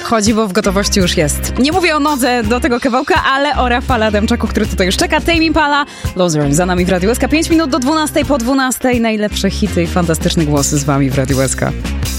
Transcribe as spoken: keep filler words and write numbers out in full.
wchodzi, bo w gotowości już jest. Nie mówię o nodze do tego kawałka, ale o Rafale Adamczaku, który tutaj już czeka. Tame Impala, Loser za nami w Radiu S K. pięć minut do dwunastej, po dwunastej najlepsze hity i fantastyczne głosy z wami w Radiu S K.